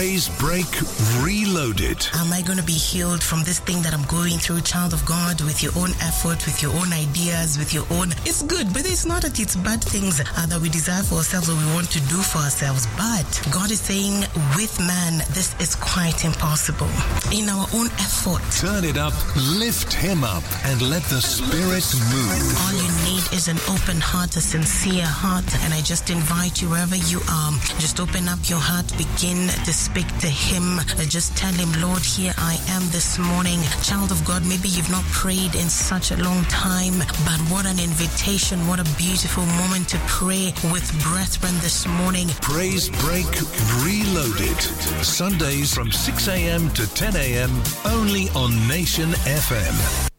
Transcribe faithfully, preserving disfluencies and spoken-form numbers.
Praise Break Reloaded. Am I going to be healed from this thing that I'm going through, child of God, with your own effort, with your own ideas, with your own... It's good, but it's not that it's bad things uh, that we desire for ourselves or we want to do for ourselves. But God is saying, with man, this is quite impossible. In our own effort. Turn it up, lift him up, and let the Spirit move. All you need is an open heart, a sincere heart. And I just invite you, wherever you are, just open up your heart, begin to speak to him. Uh, just tell him, Lord, here I am this morning. Child of God, maybe you've not prayed in such a long time, but what an invitation, what a beautiful moment to pray with brethren this morning. Praise Break Reloaded. Sundays from six a.m. to ten a.m. only on Nation F M.